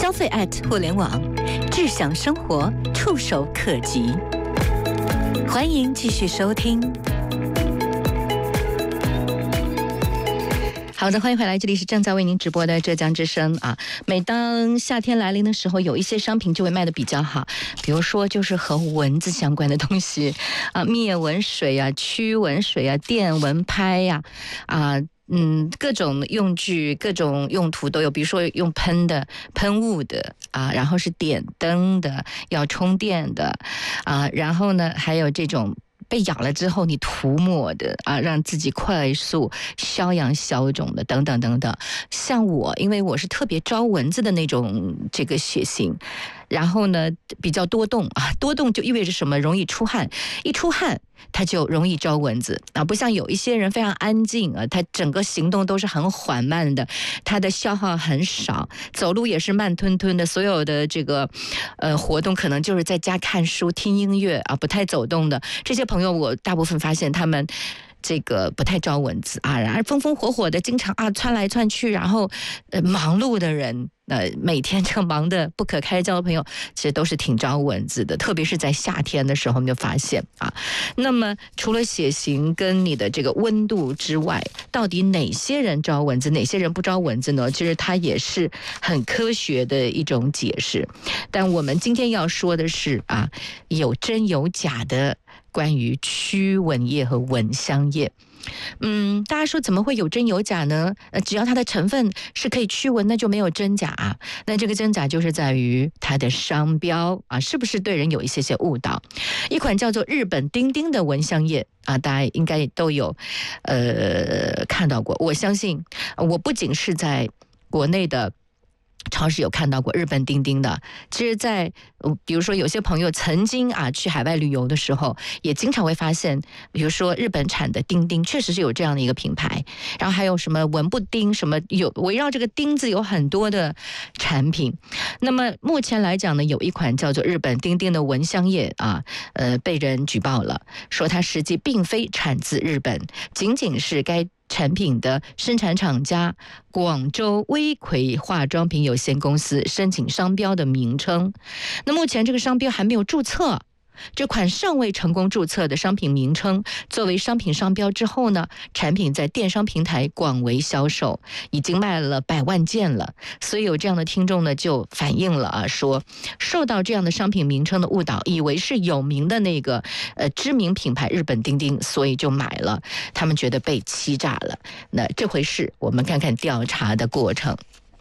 消费互联网，智享生活，触手可及。欢迎继续收听。好的，欢迎回来，这里是正在为您直播的浙江之声啊。每当夏天来临的时候，有一些商品就会卖得比较好，比如说就是和蚊子相关的东西啊，灭蚊水啊、驱蚊水啊、电蚊拍呀各种用具、各种用途都有，比如说用喷的、喷雾的啊，然后是点灯的、要充电的啊，然后呢还有这种被咬了之后你涂抹的啊，让自己快速消痒消肿的等等等等。像我，因为我是特别招蚊子的那种这个血型，然后呢比较多动啊，多动就意味着什么？容易出汗，一出汗它就容易招蚊子啊，不像有一些人非常安静啊，他整个行动都是很缓慢的，他的消耗很少，走路也是慢吞吞的，所有的这个活动可能就是在家看书、听音乐啊，不太走动的这些朋友，我大部分发现他们这个不太招蚊子啊，然而风风火火的，经常啊窜来窜去，然后忙碌的人。每天这个忙得不可开交的朋友，其实都是挺招蚊子的，特别是在夏天的时候，我们就发现啊。那么除了血型跟你的这个温度之外，到底哪些人招蚊子，哪些人不招蚊子呢？其实它也是很科学的一种解释。但我们今天要说的是啊，有真有假的关于驱蚊液和蚊香液。大家说怎么会有真有假呢？只要它的成分是可以驱蚊，那就没有真假啊。那这个真假就是在于它的商标啊，是不是对人有一些误导？一款叫做日本丁丁的蚊香液啊，大家应该都有看到过。我相信，我不仅是在国内的超市有看到过日本丁丁的，其实在比如说有些朋友曾经啊去海外旅游的时候，也经常会发现，比如说日本产的丁丁确实是有这样的一个品牌，然后还有什么蚊不丁，什么有围绕这个丁字有很多的产品。那么目前来讲呢，有一款叫做日本丁丁的蚊香液啊，被人举报了，说它实际并非产自日本，仅仅是该产品的生产厂家广州微葵化妆品有限公司申请商标的名称。那目前这个商标还没有注册，这款尚未成功注册的商品名称作为商品商标之后呢，产品在电商平台广为销售，已经卖了100万件了。所以有这样的听众呢就反映了啊，说受到这样的商品名称的误导，以为是有名的那个知名品牌日本丁丁，所以就买了，他们觉得被欺诈了。那这回事我们看看调查的过程。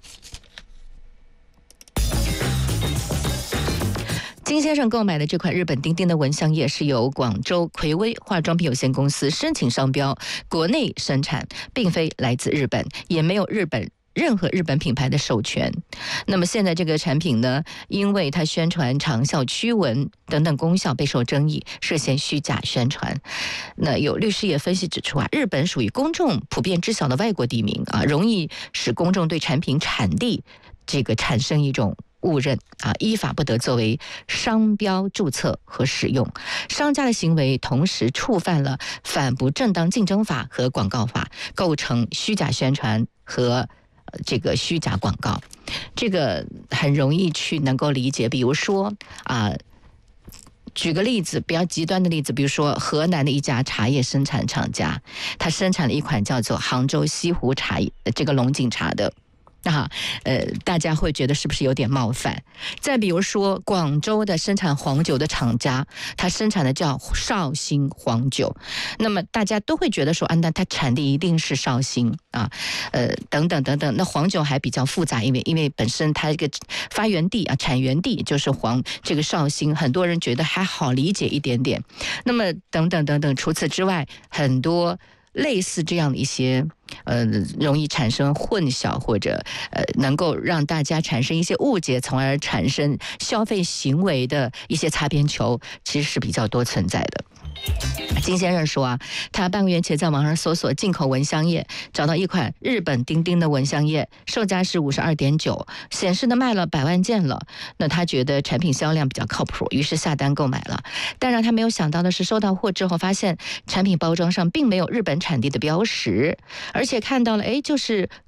金先生购买的这款日本丁丁的蚊香液是由广州葵微化妆品有限公司申请商标，国内生产，并非来自日本，也没有任何日本品牌的授权。那么现在这个产品呢，因为它宣传长效驱蚊等等功效备受争议，涉嫌虚假宣传。那有律师也分析指出啊，日本属于公众普遍知晓的外国地名啊，容易使公众对产品产地这个产生一种误认啊，依法不得作为商标注册和使用。商家的行为同时触犯了反不正当竞争法和广告法，构成虚假宣传和这个虚假广告。这个很容易去能够理解，比如说啊，举个例子，比较极端的例子，比如说河南的一家茶叶生产厂家，它生产了一款叫做杭州西湖茶这个龙井茶的。大家会觉得是不是有点冒犯？再比如说广州的生产黄酒的厂家，它生产的叫绍兴黄酒，那么大家都会觉得说那它产地一定是绍兴啊，等等等等。那黄酒还比较复杂，因为本身它这个发源地啊，产源地就是这个绍兴，很多人觉得还好理解一点点。那么等等等等，除此之外，很多类似这样的一些容易产生混淆，或者能够让大家产生一些误解，从而产生消费行为的一些擦边球，其实是比较多存在的。金先生说啊，他半个月前在网上搜索进口蚊香液，找到一款日本丁丁的蚊香液，售价是52.9，显示呢卖了100万件了。那他觉得产品销量比较靠谱，于是下单购买了。但让他没有想到的是，收到货之后发现产品包装上并没有日本产地的标识，而且看到了就是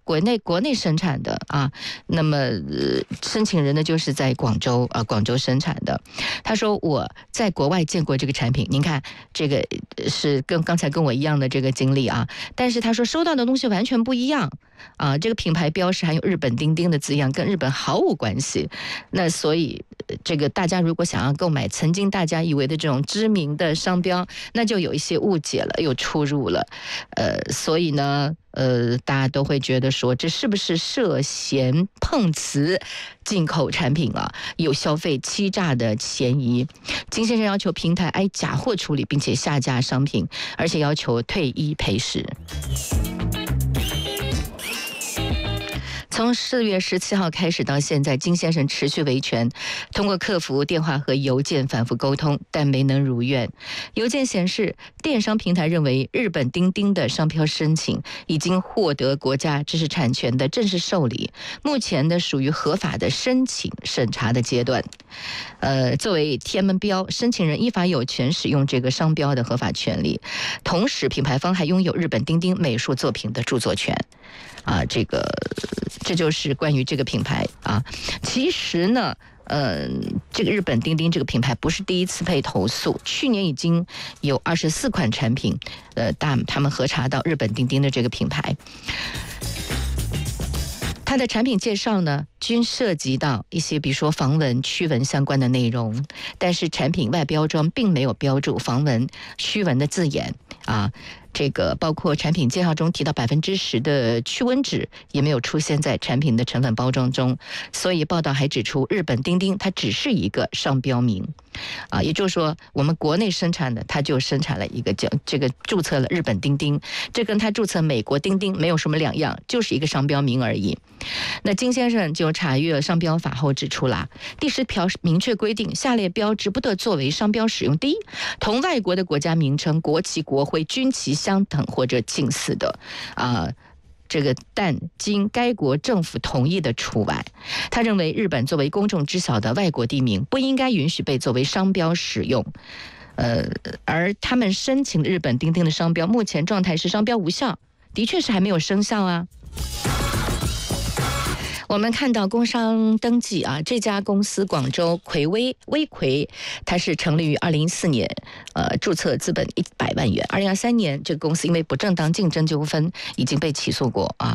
国内生产的啊，那么申请人呢就是在广州生产的。他说我在国外见过这个产品，您看这个是跟刚才跟我一样的这个经历啊，但是他说收到的东西完全不一样啊，这个品牌标识还有日本钉钉的字样，跟日本毫无关系。那所以这个大家如果想要购买曾经大家以为的这种知名的商标，那就有一些误解了，有出入了。所以呢，大家都会觉得说，这是不是涉嫌碰瓷进口产品啊？有消费欺诈的嫌疑。金先生要求平台挨假货处理，并且下架商品，而且要求退一赔十。从4月17号开始到现在，金先生持续维权，通过客服电话和邮件反复沟通，但没能如愿。邮件显示，电商平台认为日本钉钉的商标申请已经获得国家知识产权的正式受理，目前的属于合法的申请审查的阶段。作为天门标，申请人依法有权使用这个商标的合法权利，同时品牌方还拥有日本钉钉美术作品的著作权。这就是关于这个品牌啊。其实呢，这个日本钉钉这个品牌不是第一次被投诉，去年已经有24款产品，他们核查到日本钉钉的这个品牌。它的产品介绍呢，均涉及到一些比如说防蚊、驱蚊相关的内容，但是产品外标装并没有标注防蚊、驱蚊的字眼啊。这个包括产品介绍中提到10%的驱蚊纸也没有出现在产品的成分包装中，所以报道还指出，日本钉钉它只是一个商标名啊，也就是说，我们国内生产的它就生产了一个叫这个注册了日本钉钉，这跟它注册美国钉钉没有什么两样，就是一个商标名而已。那金先生就查阅了商标法后指出啦，第10条明确规定，下列标志不得作为商标使用。第一，同外国的国家名称、国旗、国徽、军旗相等或者近似的这个但经该国政府同意的除外。他认为日本作为公众知晓的外国地名，不应该允许被作为商标使用。而他们申请日本钉钉的商标，目前状态是商标无效，的确是还没有生效啊。我们看到工商登记啊，这家公司广州微葵，它是成立于2014年，注册资本100万元。2023年，这个公司因为不正当竞争纠纷已经被起诉过啊，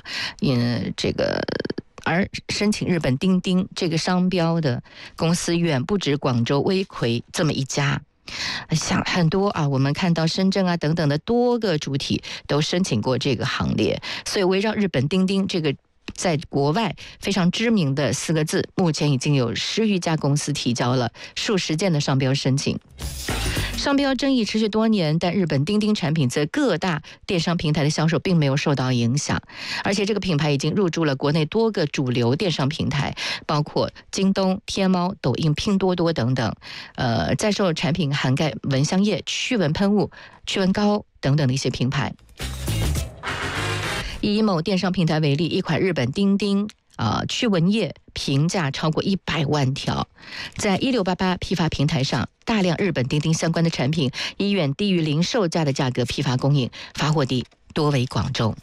而申请日本钉钉这个商标的公司远不止广州微葵这么一家。像很多啊，我们看到深圳啊等等的多个主体都申请过这个行列，所以围绕日本钉钉这个在国外非常知名的4个字，目前已经有10余家公司提交了数十件的商标申请。商标争议持续多年，但日本钉钉产品在各大电商平台的销售并没有受到影响，而且这个品牌已经入驻了国内多个主流电商平台，包括京东、天猫、抖音、拼多多等等。在售产品涵盖蚊香液、驱蚊喷雾、驱蚊膏等等的一些品牌。以某电商平台为例，一款日本钉钉驱蚊液评价超过100万条，在1688批发平台上，大量日本钉钉相关的产品以远低于零售价的价格批发供应，发货地多为广州。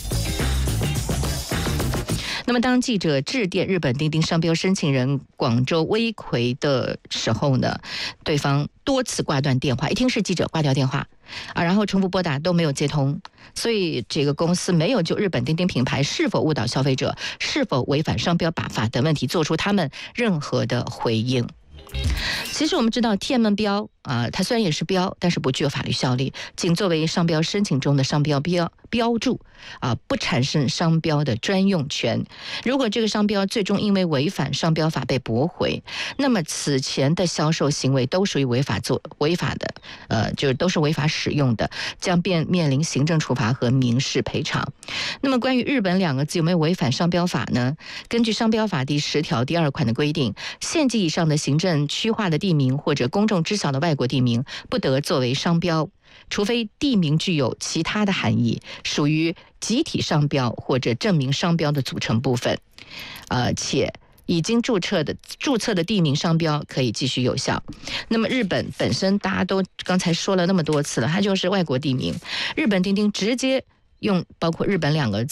那么当记者致电日本钉钉商标申请人广州微葵的时候呢，对方多次挂断电话，一听是记者挂掉电话然后重复拨打都没有接通，所以这个公司没有就日本钉钉品牌是否误导消费者、是否违反商标法等问题做出他们任何的回应。其实我们知道天门标它虽然也是标，但是不具有法律效力，仅作为商标申请中的商标标注不产生商标的专用权。如果这个商标最终因为违反商标法被驳回，那么此前的销售行为都属于违法的，就是都是违法使用的，将面临行政处罚和民事赔偿。那么关于日本2个字有没有违反商标法呢？根据商标法第10条第2款的规定，县级以上的行政区划的地名或者公众知晓的外国地名不得作为商标，除非地名具有其他的含义，属于集体商标或者证明商标的组成部分，且已经注册的地名商标可以继续有效。那么日本本身大家都刚才说了那么多次了，它就是外国地名，日本钉钉直接用包括日本2个字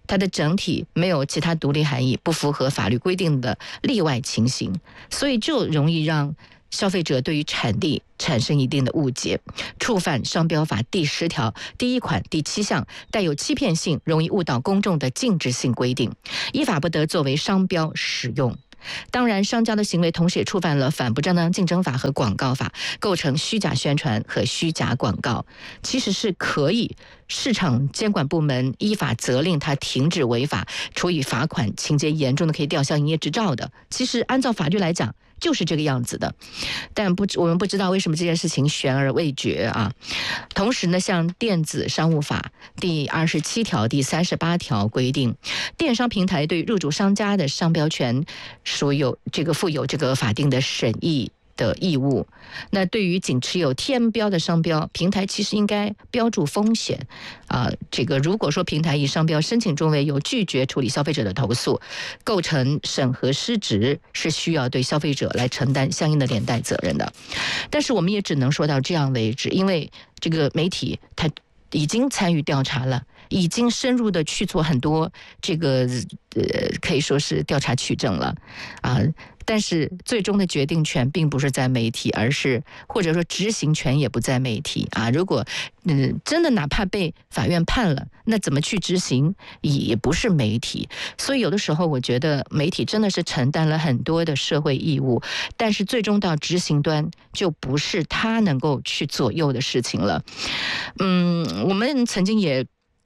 它的整体没有其他独立含义，不符合法律规定的例外情形，所以就容易让消费者对于产地产生一定的误解，触犯商标法第10条第1款第7项带有欺骗性、容易误导公众的禁止性规定，依法不得作为商标使用。当然，商家的行为同时也触犯了反不正当竞争法和广告法，构成虚假宣传和虚假广告，其实是可以市场监管部门依法责令他停止违法，处以罚款，情节严重的可以吊销营业执照的。其实按照法律来讲就是这个样子的，但我们不知道为什么这件事情悬而未决啊。同时呢，像电子商务法第27条第38条规定，电商平台对入驻商家的商标权负有这个法定的审议的义务。那对于仅持有天标的商标，平台其实应该标注风险如果说平台以商标申请中为由拒绝处理消费者的投诉，构成审核失职，是需要对消费者来承担相应的连带责任的。但是我们也只能说到这样为止，因为这个媒体它已经参与调查了，已经深入的去做很多可以说是调查取证了但是最终的决定权并不是在媒体，或者说执行权也不在媒体如果真的哪怕被法院判了，那怎么去执行也不是媒体。所以有的时候我觉得媒体真的是承担了很多的社会义务，但是最终到执行端就不是他能够去左右的事情了。我们曾经也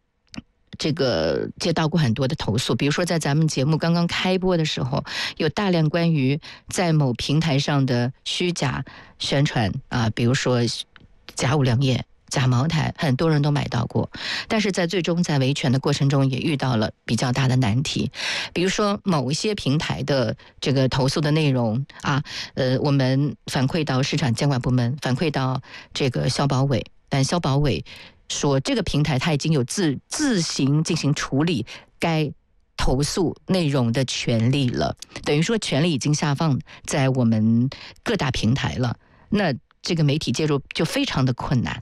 接到过很多的投诉，比如说在咱们节目刚刚开播的时候，有大量关于在某平台上的虚假宣传比如说假五粮液、假茅台，很多人都买到过，但是最终在维权的过程中也遇到了比较大的难题。比如说某一些平台的这个投诉的内容我们反馈到市场监管部门，反馈到这个消保委，但消保委说这个平台它已经有自行进行处理该投诉内容的权利了，等于说权利已经下放在我们各大平台了，那这个媒体介入就非常的困难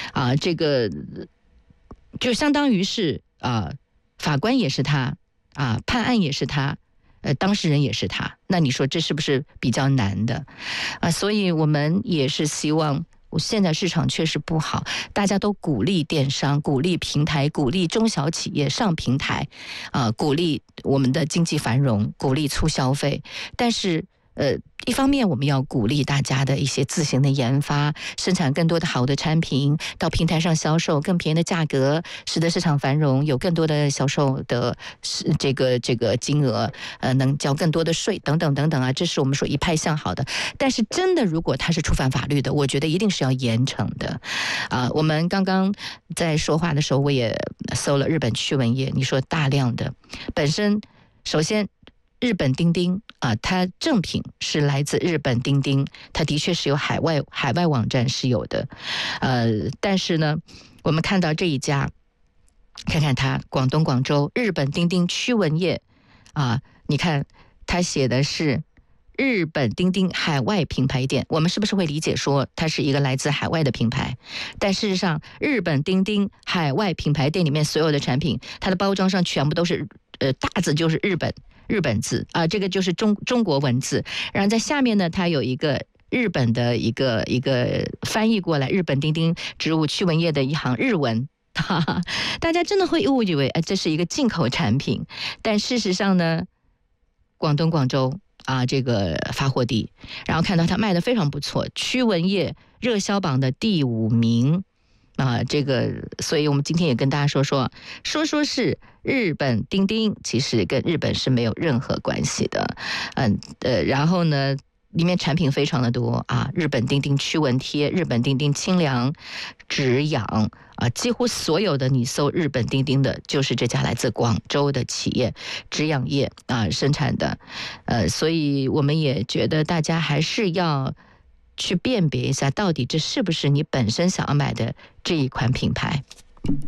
就相当于是法官也是他判案也是他当事人也是他，那你说这是不是比较难的所以我们也是希望，现在市场确实不好，大家都鼓励电商，鼓励平台，鼓励中小企业上平台鼓励我们的经济繁荣，鼓励促消费，但是一方面我们要鼓励大家的一些自行的研发，生产更多的好的产品到平台上销售，更便宜的价格，使得市场繁荣，有更多的销售的这个金额能交更多的税等等等等这是我们说一派向好的。但是真的如果它是触犯法律的，我觉得一定是要严惩的我们刚刚在说话的时候，我也搜了日本驱蚊液，你说大量的本身，首先日本钉钉它正品是来自日本钉钉，它的确是有海外网站是有的但是呢我们看到这一家，看看它广东广州日本钉钉驱蚊液你看它写的是日本钉钉海外品牌店，我们是不是会理解说它是一个来自海外的品牌？但事实上日本钉钉海外品牌店里面所有的产品，它的包装上全部都是大字就是日本字这个就是中国文字，然后在下面呢它有一个日本的一个翻译过来日本钉钉植物驱蚊液的一行日文大家真的会误以为这是一个进口产品，但事实上呢广东广州这个发货地，然后看到它卖得非常不错，驱蚊液热销榜的第5名所以我们今天也跟大家说是日本钉钉，其实跟日本是没有任何关系的然后呢里面产品非常的多日本钉钉驱蚊贴，日本钉钉清凉止痒几乎所有的你搜日本钉钉的，就是这家来自广州的企业止痒液生产的所以我们也觉得大家还是要去辨别一下，到底这是不是你本身想要买的这一款品牌。